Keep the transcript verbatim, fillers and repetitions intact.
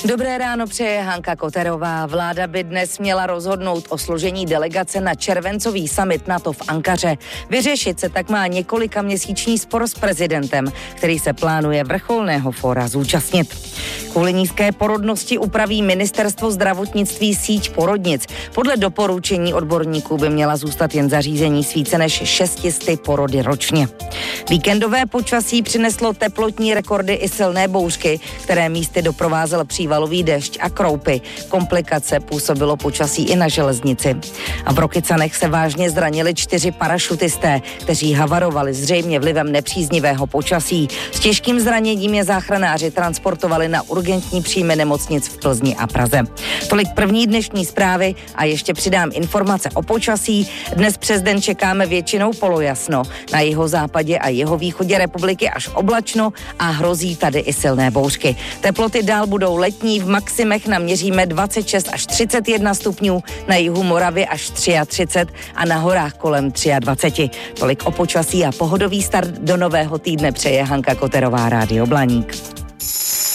Dobré ráno přeje Hanka Koterová. Vláda by dnes měla rozhodnout o složení delegace na červencový summit NATO v Ankaře. Vyřešit se tak má několika měsíční spor s prezidentem, který se plánuje vrcholného fóra zúčastnit. Kvůli nízké porodnosti upraví ministerstvo zdravotnictví síť porodnic. Podle doporučení odborníků by měla zůstat jen zařízení s více než šestisty porody ročně. Víkendové počasí přineslo teplotní rekordy i silné bouřky, které místy doprovázel přívalový déšť a kroupy. Komplikace působilo počasí i na železnici. A v Rokycanech se vážně zranili čtyři parašutisté, kteří havarovali zřejmě vlivem nepříznivého počasí. S těžkým zraněním je záchranáři transportovali na urgentní příjmy nemocnic v Plzni a Praze. Tolik první dnešní zprávy a ještě přidám informace o počasí. Dnes přes den čekáme většinou polojasno. Na jihozápadě a jihovýchodě republiky až oblačno a hrozí tady i silné bouřky. Teploty dál budou letní, v maximech naměříme dvacet šest až třicet jedna stupňů, na jihu Moravy až třicet tři a na horách kolem dvacet tři. Tolik o počasí a pohodový start do nového týdne přeje Hanka Koterová, Rádio Blaník.